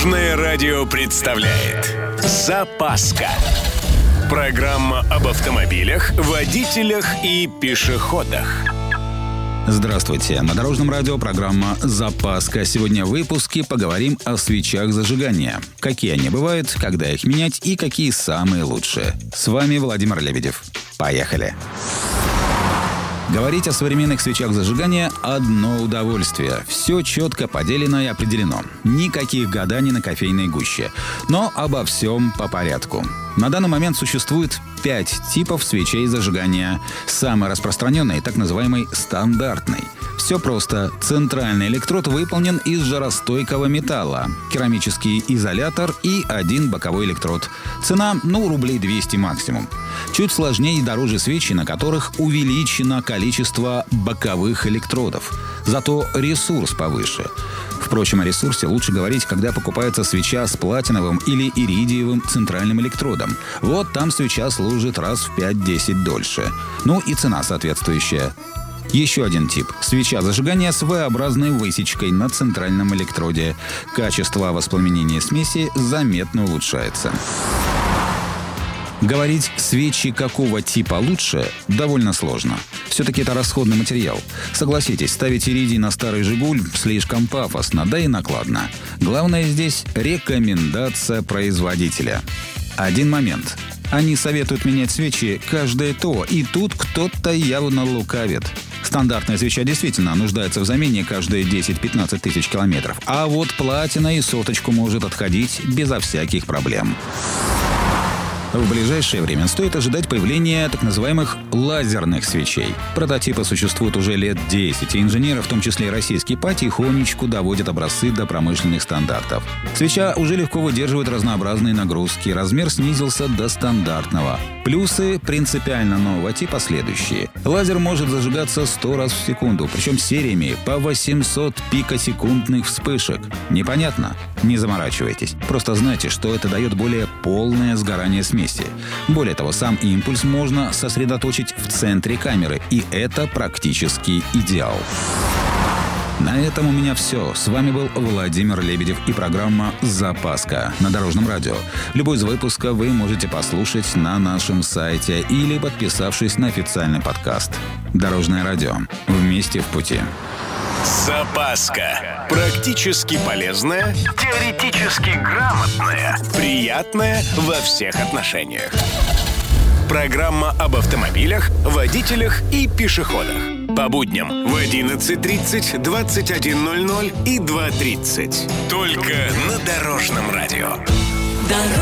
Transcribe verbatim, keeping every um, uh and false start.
Дорожное радио представляет «Запаска». Программа об автомобилях, водителях и пешеходах. Здравствуйте. На Дорожном радио программа «Запаска». Сегодня в выпуске поговорим о свечах зажигания. Какие они бывают, когда их менять и какие самые лучшие. С вами Владимир Лебедев. Поехали. Говорить о современных свечах зажигания – одно удовольствие. Все четко поделено и определено. Никаких гаданий на кофейной гуще. Но обо всем по порядку. На данный момент существует пять типов свечей зажигания. Самый распространенный – так называемый стандартный. Все просто. Центральный электрод выполнен из жаростойкого металла, керамический изолятор и один боковой электрод. Цена, ну, рублей двести максимум. Чуть сложнее и дороже свечи, на которых увеличено количество боковых электродов. Зато ресурс повыше. Впрочем, о ресурсе лучше говорить, когда покупается свеча с платиновым или иридиевым центральным электродом. Вот там свеча служит раз в пять-десять дольше. Ну и цена соответствующая. Еще один тип – свеча зажигания с V-образной высечкой на центральном электроде. Качество воспламенения смеси заметно улучшается. Говорить, свечи какого типа лучше, довольно сложно. Все-таки это расходный материал. Согласитесь, ставить иридий на старый «Жигуль» слишком пафосно, да и накладно. Главное здесь – рекомендация производителя. Один момент. Они советуют менять свечи каждое то, и тут кто-то явно лукавит. Стандартная свеча действительно нуждается в замене каждые десять-пятнадцать тысяч километров, а вот платина и соточку может отходить безо всяких проблем. В ближайшее время стоит ожидать появления так называемых лазерных свечей. Прототипы существуют уже лет десять, и инженеры, в том числе и российские, потихонечку доводят образцы до промышленных стандартов. Свеча уже легко выдерживает разнообразные нагрузки, размер снизился до стандартного. Плюсы принципиально нового типа следующие. Лазер может зажигаться сто раз в секунду, причем сериями по восемьсот пикосекундных вспышек. Непонятно? Не заморачивайтесь. Просто знайте, что это дает более полное сгорание смеси. Более того, сам импульс можно сосредоточить в центре камеры, и это практически идеал. На этом у меня все. С вами был Владимир Лебедев и программа «Запаска» на Дорожном радио. Любой из выпусков вы можете послушать на нашем сайте или подписавшись на официальный подкаст. Дорожное радио. Вместе в пути. Запаска. Практически полезная, теоретически грамотная, приятная во всех отношениях. Программа об автомобилях, водителях и пешеходах. По будням в одиннадцать тридцать, двадцать один ноль ноль и два тридцать. Только на Дорожном радио.